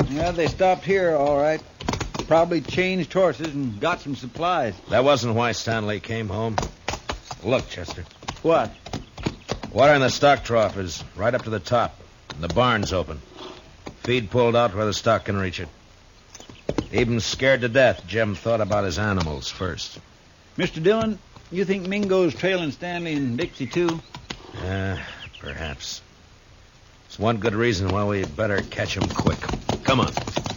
Yeah, they stopped here, all right. Probably changed horses and got some supplies. That wasn't why Stanley came home. Look, Chester. What? Water in the stock trough is right up to the top. And the barn's open. Feed pulled out where the stock can reach it. Even scared to death, Jim thought about his animals first. Mr. Dillon, you think Mingo's trailing Stanley and Dixie, too? Perhaps. It's one good reason why we better catch him quick. Come on.